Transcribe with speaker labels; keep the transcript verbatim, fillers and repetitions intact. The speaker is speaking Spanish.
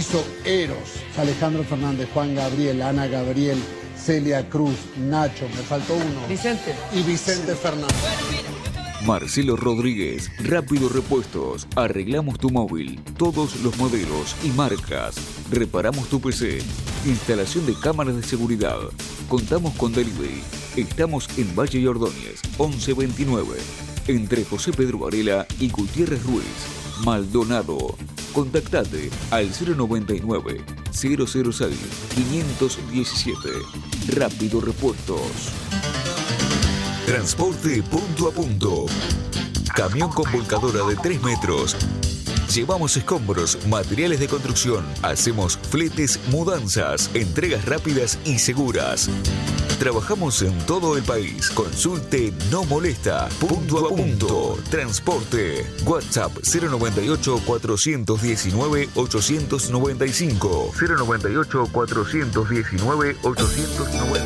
Speaker 1: hizo Eros. Alejandro Fernández, Juan Gabriel, Ana Gabriel, Celia Cruz, Nacho, me faltó uno.
Speaker 2: Vicente.
Speaker 1: Y Vicente Fernández.
Speaker 3: Marcelo Rodríguez, Rápido Repuestos. Arreglamos tu móvil, todos los modelos y marcas. Reparamos tu P C. Instalación de cámaras de seguridad. Contamos con delivery. Estamos en Valle y Ordóñez, once veintinueve. Entre José Pedro Varela y Gutiérrez Ruiz. Maldonado. Contactate al cero noventa y nueve, cero cero seis, quinientos diecisiete. Rápido Repuestos.
Speaker 4: Transporte punto a punto. Camión con volcadora de tres metros. Llevamos escombros, materiales de construcción. Hacemos fletes, mudanzas, entregas rápidas y seguras. Trabajamos en todo el país. Consulte No Molesta. Punto a punto. Transporte. WhatsApp cero noventa y ocho, cuatrocientos diecinueve, ochocientos noventa y cinco. cero noventa y ocho, cuatrocientos diecinueve, ochocientos noventa y cinco.